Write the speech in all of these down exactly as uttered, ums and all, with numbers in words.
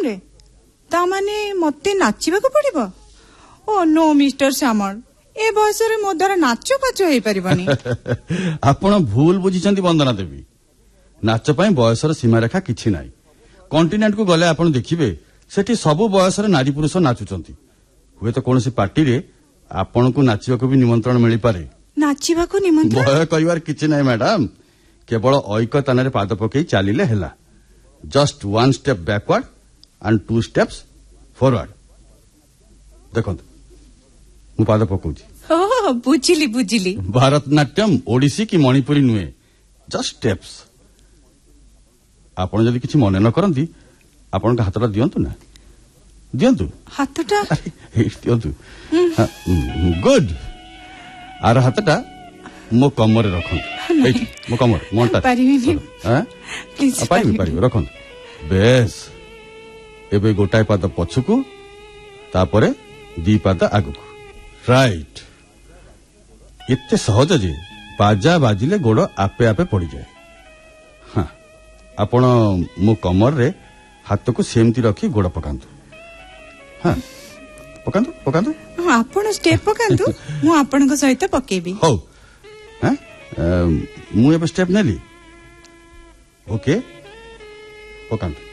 ରେ ତା माने मते नाचिबाको पड़िबो ओ नो मिस्टर श्यामल ए बयसरे मो द्वारा नाच पाच होई परिबनी आपण भूल बुझिचंती वंदना देवी नाच पई बयसर सीमा रेखा किछि नाही कॉन्टिनेंट को गले आपण देखिबे सेठी सबु बयसर नारी पुरुष नाचुचंती हुए तो कोनोसी पार्टी रे आपण को नाचिबाको भी निमंत्रण मिली पारे नाचिबाको निमंत्रण भय करिवार किछि नाही मैडम केवल ऐक तानरे पाद पकई चालिले हैला just one step backward and two steps forward देखो मु पाद पकाउची ओ बुझिली बुझिली भारतनाट्यम ओडिसी की मणिपुरी नुए जस्ट स्टेप्स आपण जदि किछि मने न करंती आपण का हातटा दियंतु ना दियंतु हातटा दियंतु गुड आर हातटा मो कमर रे रखन एठी मो कमर मोंटा परिबी हां प्लीज परिबी परिबी रखन बेस एबे गोटाय पाद पछकू तापरे दी पाद आगुकू राइट इत्ते सहज जे बाजा बाजिले गोड़ आपे आपे पड़ी जाए हाँ आपण मो कमर रे हाथ को सेमती रखी गोड़ पकांतु हाँ पकांतु पकांतु आपण स्टेप पकांतु मु आपण को सहित पकेबी हो हां मु एबे स्टेप नेली ओके पकांतु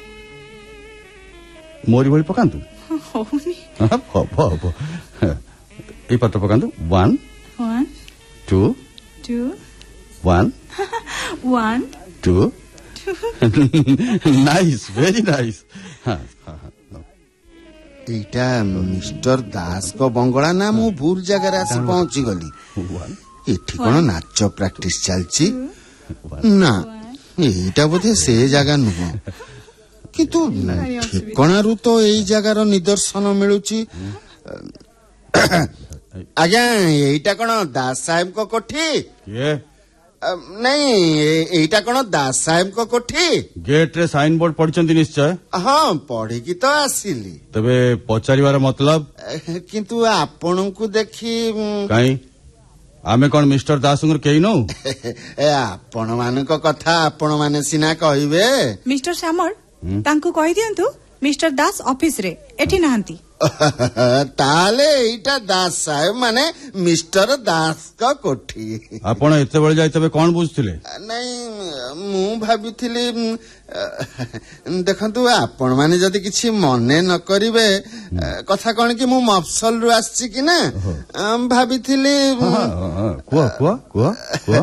मोरी भली पकांतु होनी हां हो हो ए पत्र पकांतु one one two to one one two nice very nice हाँ एटा मिस्टर दास को बंगला ना मु भूल जगह आसी पहुंची गली एठी कोन नाच प्रैक्टिस चलची ना एटा बोधे से जगह नुह किंतु ठिकणारू तो एई जगार निदर्शन मिलुची आज्ञा एटा कोन दास साहेब को कोठी ये नहीं एटा कोन दास साहेब को कोठी गेट रे साइन बोर्ड पढिचंती निश्चय हाँ पढ़ी की तो आसिली तबे पचारिवार मतलब किंतु आपन को देखी काई आमे कोन मिस्टर दासंगर केई नो आपण मान को कथा आपण माने सिना कहिबे मिस्टर श्यामल तांको कहि दियंतु मिस्टर दास ऑफिस रे एठी नाहंती ताले एटा दास साहेब माने मिस्टर दास का कोठी आपण एते बेले जाय तबे कोन बुझथिले नहीं मु भाबिथिली देखंतु आपण माने जदी किछि मने न करिवे कथा कोन कि मु मफसल रु आछि कि ना भाबिथिली कुआ कुआ कुआ कुआ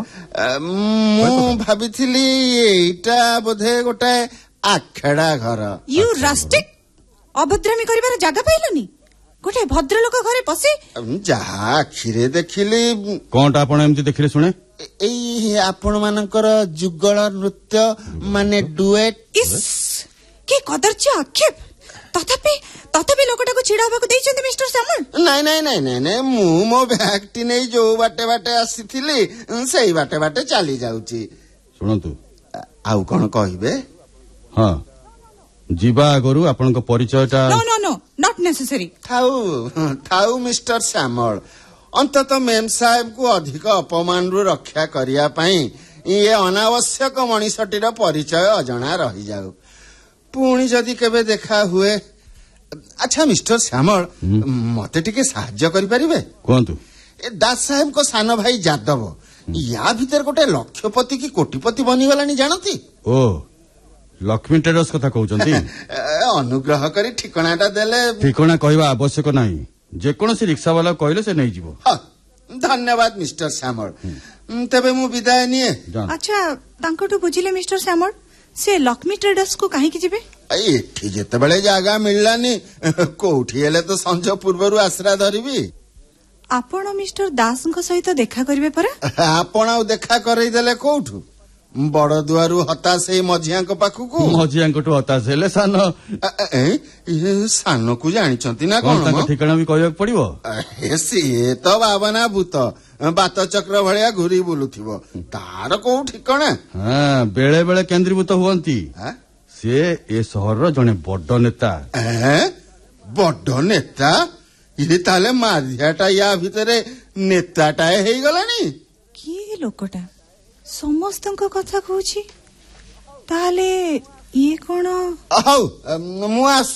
मु भाबिथिली एटा बोधे गोटे आखेड़ा घर यू रस्टिक अभद्रामी करिवार जागा पाइलनी गोटे भद्र लोक घरे पसी जहा आखिरे देखिली कोनटा आपण एमती देखिले सुने एई आपण मानकर जुगल नृत्य माने डुएट इस के कदरची आक्षेप तथापि तथापि लोकटा को छिड़ा होबा को दैछन्ती मिस्टर श्यामल नहीं नहीं नहीं नहीं नहीं मु मो बैग टी नै जो बाटे बाटे आसीथिली सेई बाटे बाटे चली जाउची सुनंतु आउ कोन कहिबे हां जीवा आगरु आपन को परिचयटा no no no not necessary थाउ थाउ mister Shyamal अंतत मेम साहेब को अधिक अपमान रु रक्षा करिया पई ये अनावश्यक मनीषटीर परिचय अजणा रही जाऊ पुणी जदि केबे देखा हुए अच्छा मिस्टर श्यामल मते टिके सहाय्य करि परिबे कोंतु ए दास साहेब को सानो भाई यादव या भीतर गोटे लक्षपति की कोटिपति बनी गलानी जानती ओ लक्ष्मी ट्रेडर्स कथा कहउचंती अनुग्रह करी ठिकणाटा देले ठिकणा कहवा आवश्यक नाही जे कोनोसी रिक्शा वाला कहले से नै जीवो धन्यवाद मिस्टर श्यामल तबे मु विदाय निए अच्छा तांकोटू बुझिले मिस्टर श्यामल से लक्ष्मी ट्रेडर्स को काहे की जिबे एठी जेते बेले जागा मिललानी कोठी हेले तो संज पूर्वरु आश्रा धरिबी आपण मिस्टर दास को सहित देखा करिवे परा आपण आ देखा करई देले कोठू बड़ दुआरु हताश हे मझिया को पाखु को मझिया को हताश हेले सान सान को जानी चंती ना कोन ताको ठिकाना भी कहय पड़िबो ए सी तो बाबना भूत बात चक्र भलिया घुरी बुलुथिबो तार को ठिकाना हां बेले बेले केंद्रीभूत हुवंती से ए शहर रो जने बड्ड नेता ए बड्ड नेता इदि ताले मारियाटा या भितरे नेताटा हेई गलानी की लोकटा समस्त कथा कहूची ताले ये कोन हौ मु